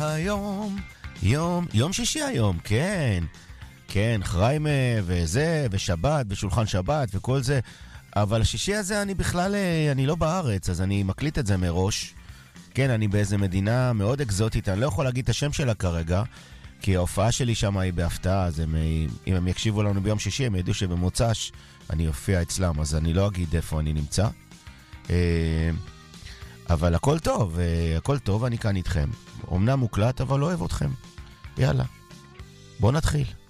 היום, יום שישי היום, כן. כן, חריימה וזה, ושבת, ושולחן שבת וכל זה. אבל השישי הזה אני בכלל, אני לא בארץ, אז אני מקליט את זה מראש. כן, אני באיזה מדינה מאוד אקזוטית, אני לא יכול להגיד את השם שלה כרגע, כי ההופעה שלי שם היא בהפתעה, אז אם הם יקשיבו לנו ביום שישי, הם ידעו שבמוצ"ש אני אופיע אצלם, אז אני לא אגיד איפה אני נמצא. אבל הכל טוב, אני כאן איתכם. אמנם מוקלט, אבל לא אוהב אתכם. יאללה, בוא נתחיל.